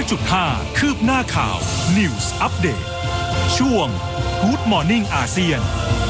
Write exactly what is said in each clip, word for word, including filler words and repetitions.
จุดห้า คืบหน้าข่าว News Update ช่วง Good Morning อาเซียน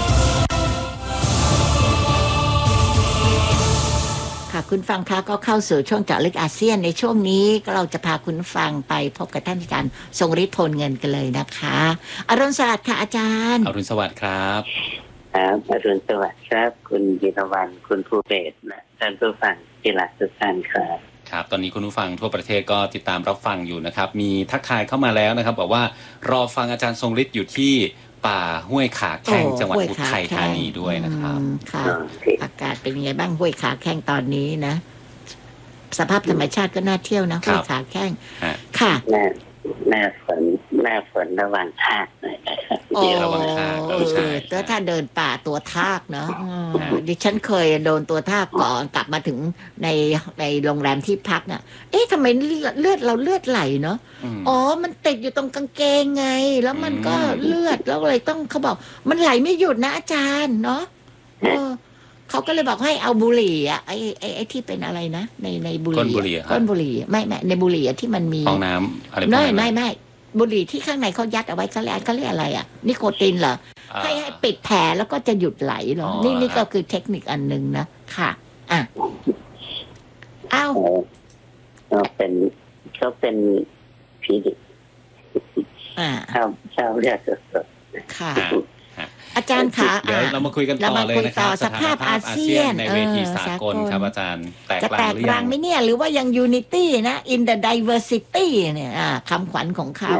ค่ะคุณฟังคะก็เข้าสู่ช่วงเจาะลึกอาเซียนในช่วงนี้ก็เราจะพาคุณฟังไปพบกับท่านอาจารย์ทรงฤทธิ์โพลเงินกันเลยนะคะอรุณสวัสดิ์ค่ะอาจารย์อรุณสวัสดิ์ครับครับอรุณสวัสดิ์ครับคุณยิรวรรณคุณภูเบศนะท่านผู้ฟังที่รักทุกท่านครับครับตอนนี้คุณผู้ฟังทั่วประเทศก็ติดตามรับฟังอยู่นะครับมีทักทายเข้ามาแล้วนะครับบอกว่ารอฟังอาจารย์ทรงฤทธิ์อยู่ที่ป่าห้วยขาแข้งจังหวัดอุทัยธานีด้วยนะครับค่ะอากาศเป็นยังไงบ้างห้วยขาแข้งตอนนี้นะสภาพธรรมชาติก็น่าเที่ยวนะห้วยขาแข้งค่ะหน้าหน้าฝนหน้าฝนระหว่างทากหน่อยนะครับโอ้ระหว่างทากเออแล้วถ้าเดินป่าตัวทากเนาะดิฉันเคยโดนตัวทากก่อนกลับมาถึงในในโรงแรมที่พักน่ะเอ๊ะทำไมเลือดเราเลือดไหลเนาะอ๋อมันติดอยู่ตรงกางเกงไงแล้วมันก็เลือดแล้วเลยต้องเขาบอกมันไหลไม่หยุดนะอาจารย์เนาะเขาก็เลยบอกให้เอาบุหรี่อ่ะไอ้ไอ้ไอ้ที่เป็นอะไรนะในในบุหรี่ก้นบุหรี่ก้นบุหรี่ไม่ไม่ในบุหรี่ที่มันมีฟองน้ำอะไรไม่ไม่ไม่บุหรี่ที่ข้างในเขายัดเอาไว้เขาเรียกเขาเรียกอะไรอ่ะนิโคตินเหรอให้ให้ปิดแผลแล้วก็จะหยุดไหลเหรอนี่นี่ก็คือเทคนิคอันหนึ่งนะค่ะอ่ะอ้าวเขาเป็นเขาเป็นผีดิบอ่าชาวชาวเรียกสดๆค่ะอาจารย์คะเดี๋ยวเรามาคุยกันต่อเลยนะครับสภาพอาเซียนในเวทีสากลครับอาจารย์แตกจะแตกรังไหมเนี่ยหรือว่ายัง unity นะ in the diversity เนี่ยคำขวัญของเขา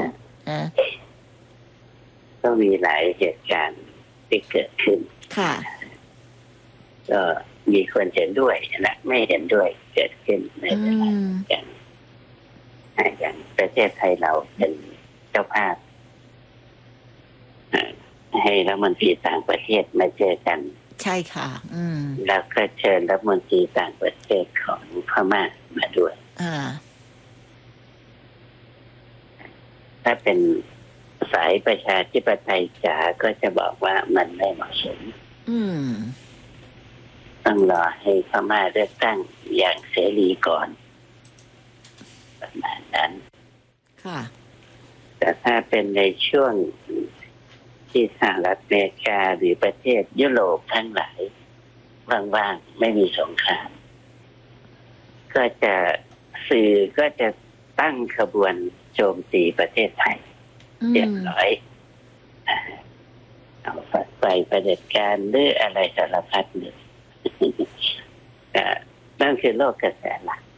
ก็มีหลายเหตุการณ์ที่เกิดขึ้นค่ะก็มีคนเห็นด้วยนะไม่เห็นด้วยเกิดขึ้นในเวลาอย่างอย่างประเทศไทยเราเป็นเจ้าภาพให้รัฐมนตรีต่างประเทศมาเจอกันใช่ค่ะอืมแล้วก็เชิญรัฐมนตรีต่างประเทศของพม่ามาด้วยอ่าถ้าเป็นสายประชาธิปไตยจ๋าก็จะบอกว่ามันไม่เหมาะสมอืมต้องรอให้พม่าเลือกตั้งอย่างเสรีก่อนประมาณนั้นค่ะแต่ถ้าเป็นในช่วงที่สหรัฐอเมริกาหรือประเทศยุโรปทั้งหลายว่างๆไม่มีสงครามก็จะสื่อก็จะตั้งขบวนโจมตีประเทศไทยเรียบร้อยเอาฝักไฟประเด็จการหรืออะไรสารพัดหนึ่งนั่นคือโลกกระแสหลัก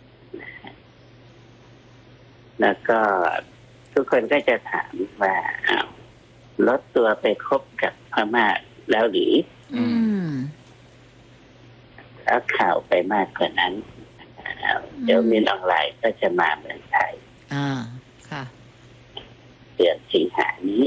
แล้วก็ทุกคนก็จะถามว่าเอาลดตัวไปคบกับพม่าแล้วหรือแล้วข่าวไปมากกว่านั้นเดี๋ยวมินออนไลน์ก็จะมาเมืองไทยอ่าค่ะเดือนสิงหานี้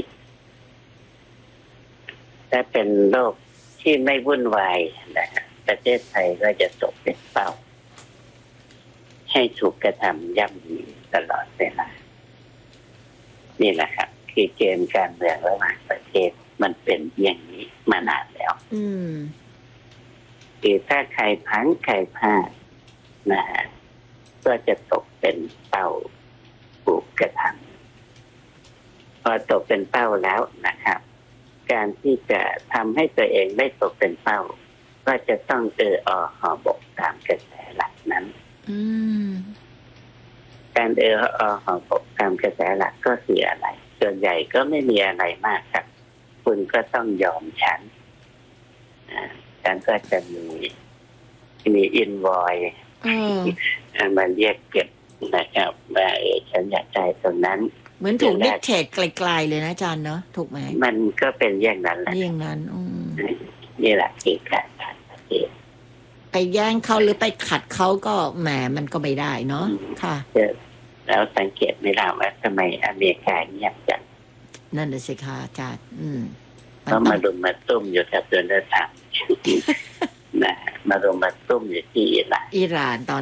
ถ้าเป็นโลกที่ไม่วุ่นวายนะประเทศไทยก็จะตกเป็นเป้าให้ถูกกระทำย่ำยีตลอดเวลานี่แหละครับคือเกมการเมืองระหว่างประเทศมันเป็นอย่างนี้มานานแล้วอืมคือถ้าใครพังใครพลาดนะฮะก็จะตกเป็นเป้าถูกกระทำพอตกเป็นเป้าแล้วนะครับการที่จะทำให้ตัวเองไม่ตกเป็นเป้าก็จะต้องเอออหอบกตามกระแสหลักนั้นอืมการเอออหอบกตามกระแสหลักก็คืออะไรส่วนใหญ่ก็ไม่มีอะไรมากครับคุณก็ต้องยอมฉันฉันก็จะมีมีอินวอยมาเรียกเก็บนะครับว่าเออฉันอยากได้ตรงนั้นเหมือนถูกดิกเทตไกลๆเลยนะอาจารย์เนาะถูกไหมมันก็เป็นอย่างนั้นแหละอย่างนั้นนี่แหละคือการทำประเทศไปแย่งเขาหรือไปขัดเขาก็แหมมันก็ไม่ได้เนาะค่ะแล้วสังเกตไม่ได้ว่าทำไมอเมริกาเงียบจังนั่นน่ะสิคะอาจารย์อืมเขามารุมมาตุ้มอยู่กับโดนัลด์ทรัมป์นะมารุมมาตุ้มอยู่ที่อิหร่านอิหร่านตอน